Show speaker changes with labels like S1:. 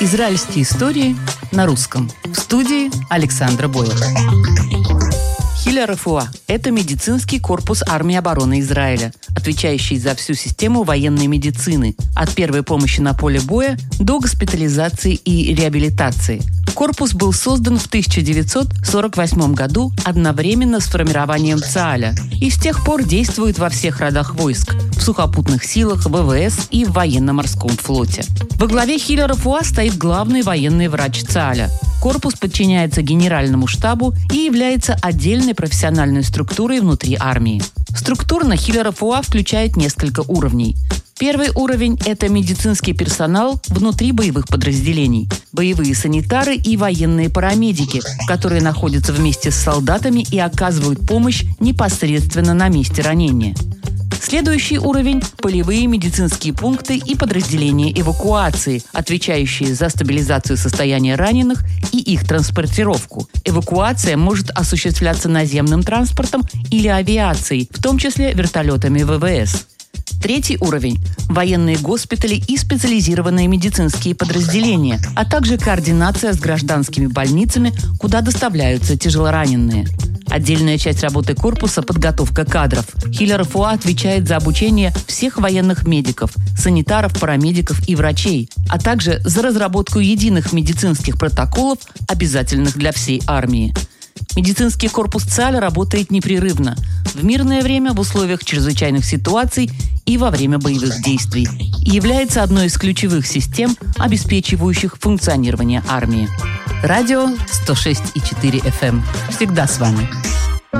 S1: Израильские истории на русском. В студии Александра Бойлер. Хилля Рефуа – это медицинский корпус армии обороны Израиля, отвечающий за всю систему военной медицины, от первой помощи на поле боя до госпитализации и реабилитации. Корпус был создан в 1948 году одновременно с формированием ЦААЛя и с тех пор действует во всех родах войск – в сухопутных силах, ВВС и в военно-морском флоте. Во главе Хилля Рефуа стоит главный военный врач ЦААЛя. Корпус подчиняется генеральному штабу и является отдельной профессиональной структурой внутри армии. Структурно Хилля Рефуа включает несколько уровней. Первый уровень – это медицинский персонал внутри боевых подразделений, боевые санитары и военные парамедики, которые находятся вместе с солдатами и оказывают помощь непосредственно на месте ранения. Следующий уровень – полевые медицинские пункты и подразделения эвакуации, отвечающие за стабилизацию состояния раненых и их транспортировку. Эвакуация может осуществляться наземным транспортом или авиацией, в том числе вертолетами ВВС. Третий уровень – военные госпитали и специализированные медицинские подразделения, а также координация с гражданскими больницами, куда доставляются тяжелораненые. Отдельная часть работы корпуса – подготовка кадров. Хилля Рефуа отвечает за обучение всех военных медиков, санитаров, парамедиков и врачей, а также за разработку единых медицинских протоколов, обязательных для всей армии. Медицинский корпус ЦААЛя работает непрерывно, в мирное время, в условиях чрезвычайных ситуаций и во время боевых действий, и является одной из ключевых систем, обеспечивающих функционирование армии. Радио 106,4 FM. Всегда с вами.